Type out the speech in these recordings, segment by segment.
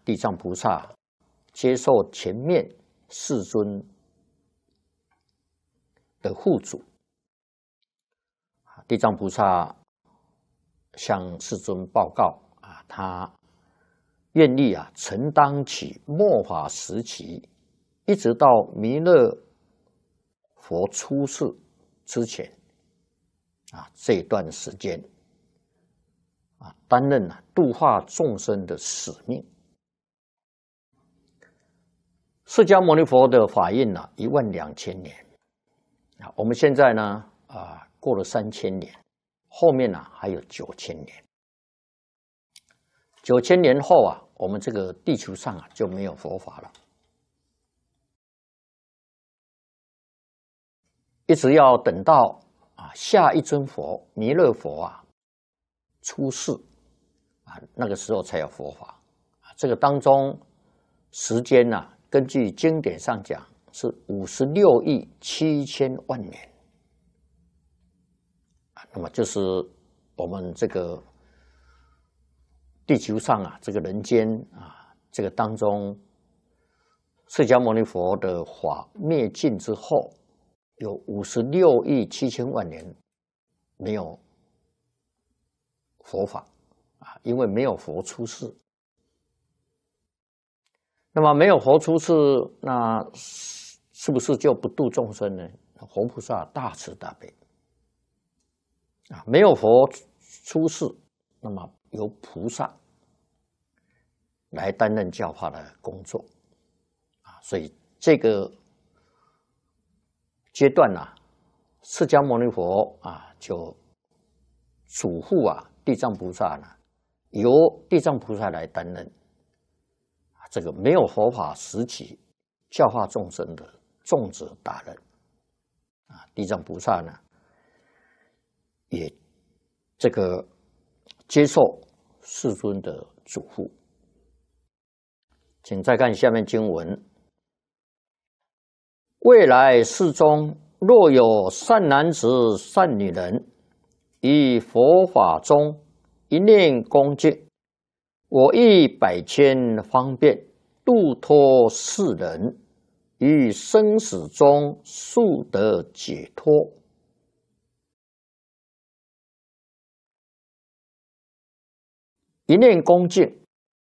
地藏菩萨接受前面世尊的护主，地藏菩萨向世尊报告他愿意承担起末法时期，一直到弥勒佛出世之前这一段时间担任度化众生的使命。释迦牟尼佛的法印12000年，我们现在呢过了3000年，后面还有9000年。9000年后我们这个地球上就没有佛法了，一直要等到下一尊佛弥勒佛出世那个时候才有佛法。这个当中时间根据经典上讲是56亿7千万年，那么就是我们这个地球上这个人间这个当中，释迦牟尼佛的法灭尽之后，有56亿7千万年没有佛法因为没有佛出世。那么没有佛出世，那是不是就不度众生呢？佛菩萨大慈大悲没有佛出世，那么由菩萨来担任教化的工作所以这个阶段释迦牟尼佛就嘱咐地藏菩萨由地藏菩萨来担任这个没有佛法时期教化众生的重责大任地藏菩萨也这个接受世尊的嘱咐。请再看下面经文：未来世中，若有善男子、善女人，于佛法中一念恭敬，我亦百千方便度脱世人，于生死中速得解脱。一念恭敬，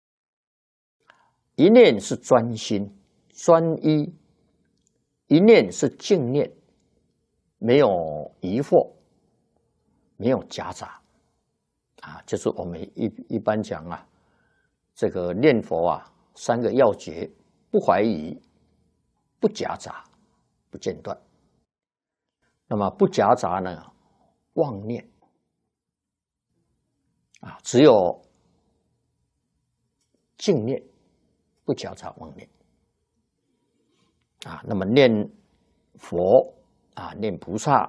一念是专心专一，一念是净念，没有疑惑，没有夹杂就是我们一般讲这个念佛3个要诀：不怀疑、不夹杂、不间断。那么不夹杂呢，妄念只有净念，不夹杂妄念那么念佛念菩萨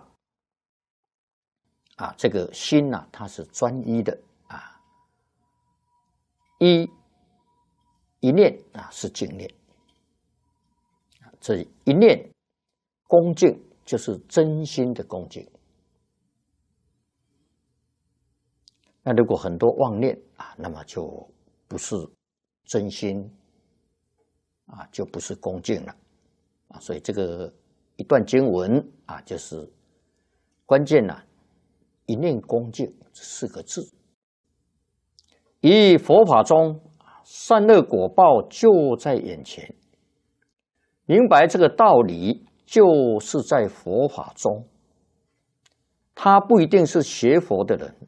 这个心它是专一的一念是净念，这一念恭敬就是真心的恭敬。那如果很多妄念那么就不是真心就不是恭敬了所以这个一段经文就是关键一念恭敬这4个字。于佛法中，善恶果报就在眼前，明白这个道理就是在佛法中。他不一定是学佛的人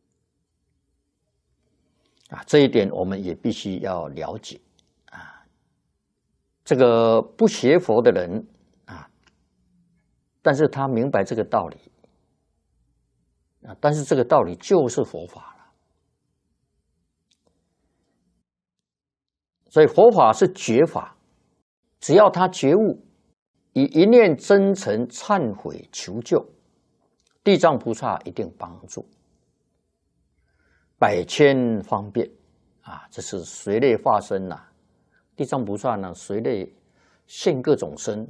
这一点我们也必须要了解这个不学佛的人但是他明白这个道理但是这个道理就是佛法了。所以佛法是觉法，只要他觉悟，以一念真诚忏悔求救，地藏菩萨一定帮助。百千方便这是随类化身地藏菩萨随类现各种身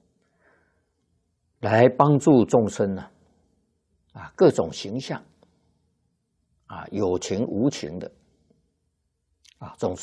来帮助众生各种形象有情无情的